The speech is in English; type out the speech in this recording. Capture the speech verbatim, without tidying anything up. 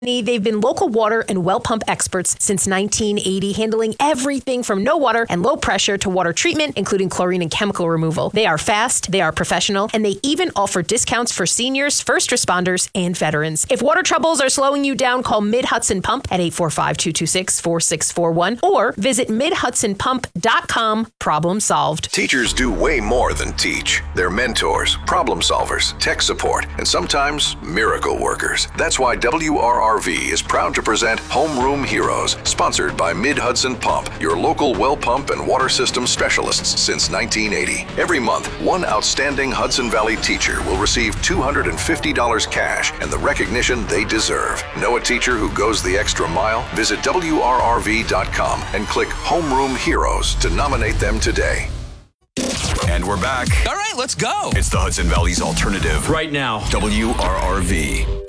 They've been local water and well pump experts since nineteen eighty, handling everything from no water and low pressure to water treatment, including chlorine and chemical removal. They are fast, they are professional, and they even offer discounts for seniors, first responders, and veterans. If water troubles are slowing you down, call Mid-Hudson Pump at eight four five, two two six, four six four one or visit mid hudson pump dot com. Problem solved. Teachers do way more than teach. They're mentors, problem solvers, tech support, and sometimes miracle workers. That's why W R R V is proud to present Homeroom Heroes, sponsored by Mid-Hudson Pump, your local well pump and water system specialists since nineteen eighty. Every month, one outstanding Hudson Valley teacher will receive two hundred fifty dollars cash and the recognition they deserve. Know a teacher who goes the extra mile? Visit W R R V dot com and click Homeroom Heroes to nominate them today. And we're back. All right, let's go. It's the Hudson Valley's alternative. Right now. W R R V.